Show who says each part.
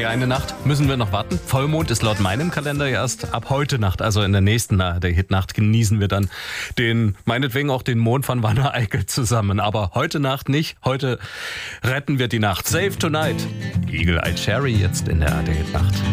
Speaker 1: Die eine Nacht müssen wir noch warten. Vollmond ist laut meinem Kalender erst ab heute Nacht, also in der nächsten der Hitnacht genießen wir dann meinetwegen auch den Mond von Wanne-Eickel zusammen. Aber heute Nacht nicht. Heute retten wir die Nacht. Save Tonight. Eagle Eye Cherry jetzt in der Hitnacht.